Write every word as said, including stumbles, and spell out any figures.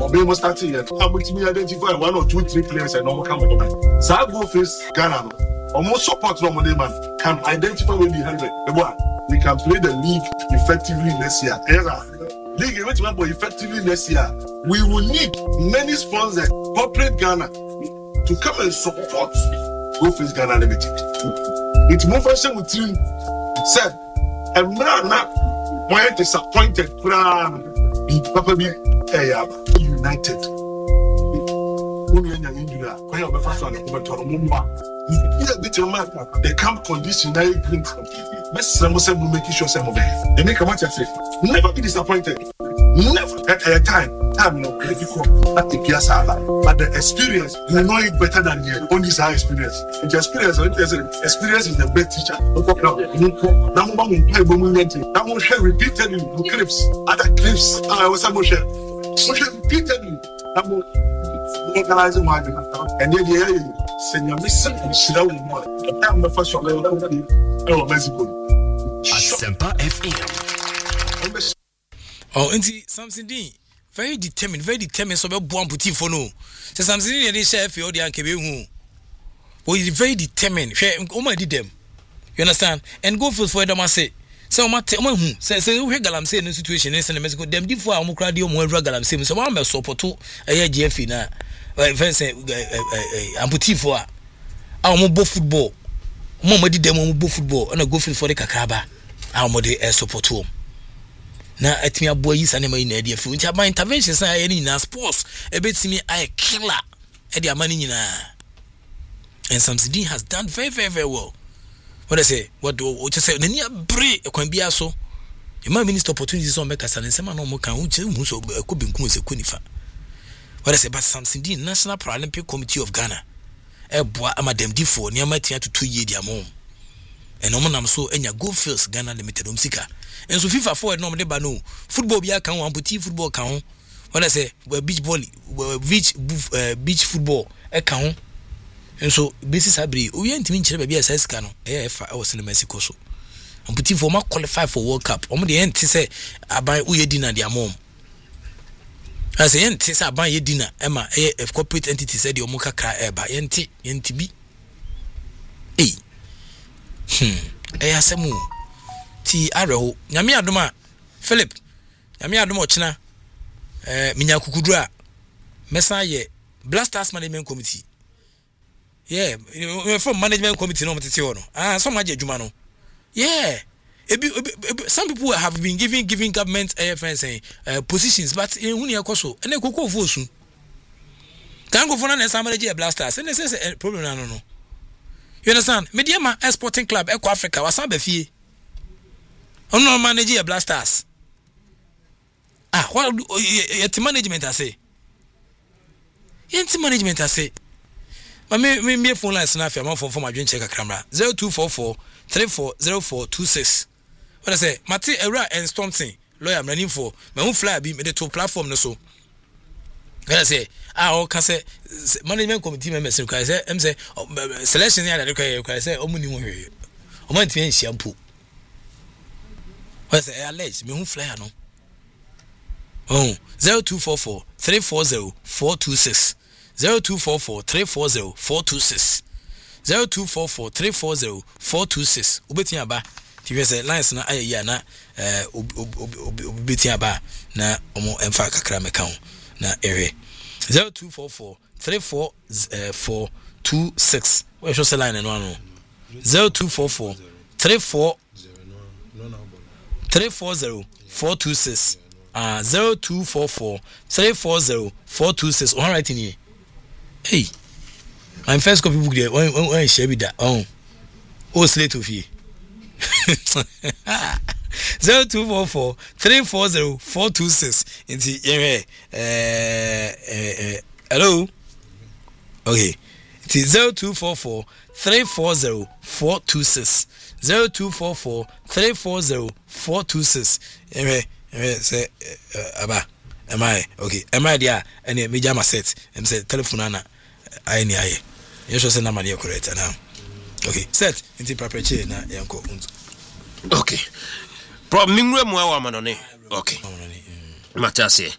we must start here. I'm going to identify one or two, three players and no come on. So I go face Ghana. Almost support no money man can identify with the hundred. We can play the league effectively next year. League effectively next year. We will need many sponsors, corporate Ghana, to come and support Go Face Ghana Limited. It's more fashion with you said, and now why disappointed be probably united. The camp condition I bring best some making sure some of it. They make a match I say. Never be disappointed. Never at a time. Time no critical at the Piazza. But the experience, you know it better than you. Only our experience. And the experience, experience is the best teacher. That one will play moment. That one share repeatedly clips. Other clips. I was a motion. Repeatedly. That one organizing my and then the Senior Mister Shira more. I'm the first one. Oh, Mexico. Asempa F M. Oh, inti something D. Very determined, very determined. So be buam puti for no. So something D. They share for the ankebe who. Well, he's very determined. Share. Oh my did them. You understand? And go for for them. I say. So my te my who. Say say we galamsey in the situation in Mexico. Them di for amu kradi omu edra galamsey. So one be support to a G F na. Well, fence amputi for a mo bo football. Mo mo di dem mo bo football. Na go for the kakraba. A mo de support to. Na atimi abo yi sane mai na dia fu. Nti aba intervention say any na sports. E betimi I killer. E dia mani nyina. And Samsidi has done very very very well. What I say? What do you say? Nani abre e kwan bia so. E ma minister opportunities on make asane sema no mo kan hu che hu so ko binkum se kunifa. What I say, but something the National Paralympic Committee of Ghana, a boy, I'm a dem for near my tia to two year their mom. And no man so and ya Go Face Ghana Limited umsika. And so FIFA forward no bano football be account one put football count. What I say, where beach ball, beach uh, beach football account. And so basis abri, we ain't mean baby as size cano. Eh, I was in Mexico so. I'm putting for my qualify for World Cup. I'm the end to say, I buy Uye dinner their mom. As a yenti sa ban ye dinner ema eh corporate entity said the omuka kra eba yenti yenti bi eh hmm eh asemu ti areho nyame adoma Philip nyame adoma ochina eh minya kukudu a mesa ye Blasters management committee yeah from management committee no mtete ho no ah so ma je adwuma no yeah some people have been giving giving government A F N saying uh, positions, but in Unia Koso and they could go for soon. Can't go for an example Blasters and this is a problem. No, no, you understand? Mediama Sporting Club, Eco Africa, was some fee. Oh no, manage Blasters. Ah, what yet management I say? Yet management I say. But me me phone line snaff your phone for my drink check a camera zero two four four three four zero four two six. What I say, Mate Era and Stompton, lawyer I'm running for my own fly be made to platform no so. When I say, I can say management committee members, I say, I'm say selection here that I say, Omuni, Omantian shampoo. What I say, allege me who fly no. Oh, zero two four four three four zero four two six. Zero two four four three four zero four two six. Zero two four four three four zero four two six. Ubeti aba. Tiwe se lines na aye ya na eh ubeti aba na omo emfa kakra meka ho na ere. Zero two four four three four four two six. Where should say line no no? Zero two four four three four three four zero four two six. Ah, zero two four four three four zero four two six. One right in here. Hey, I'm first copy book there. When when share with that. Oh, oh, slate of you. Zero two four four three four zero four two six. Into yeah. Uh, hello. Okay. It is zero two four four three four zero four two six. Zero two four four three four zero four two six. Yeah. Say, Aba. Am I okay? Am I there? And a major set. And say telephone ana. I ni aye. You should say na money correct now. Okay. Set into preparation na yanko. Okay. Problem mingwe mwa wa manone. Okay. Matase.